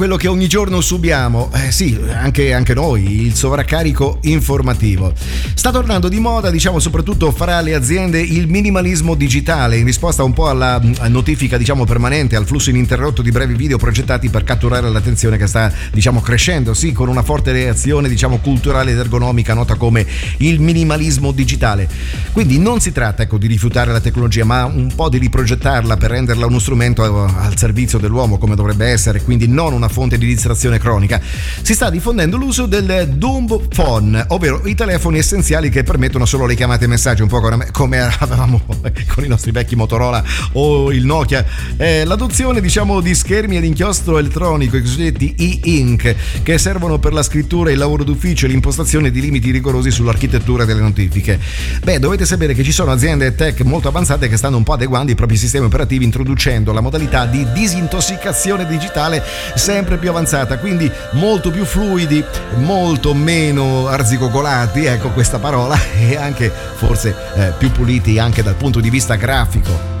quello che ogni giorno subiamo, sì, anche noi, il sovraccarico informativo. Sta tornando di moda, diciamo, soprattutto fra le aziende, il minimalismo digitale, in risposta un po' alla notifica, diciamo, permanente, al flusso ininterrotto di brevi video progettati per catturare l'attenzione che sta, diciamo, crescendo, sì, con una forte reazione, diciamo, culturale ed ergonomica nota come il minimalismo digitale. Quindi non si tratta, ecco, di rifiutare la tecnologia, ma un po' di riprogettarla per renderla uno strumento al servizio dell'uomo, come dovrebbe essere, quindi non una fonte di distrazione cronica. Si sta diffondendo l'uso del Dumb Phone, ovvero i telefoni essenziali che permettono solo le chiamate e messaggi, un po' come avevamo con i nostri vecchi Motorola o il Nokia. L'adozione, diciamo, di schermi ad inchiostro elettronico, i cosiddetti e-ink, che servono per la scrittura, il lavoro d'ufficio e l'impostazione di limiti rigorosi sull'architettura delle notifiche. Beh, dovete sapere che ci sono aziende tech molto avanzate che stanno un po' adeguando i propri sistemi operativi, introducendo la modalità di disintossicazione digitale sempre più avanzata, quindi molto più fluidi, molto meno arzigogolati, ecco questa parola, e anche forse più puliti anche dal punto di vista grafico.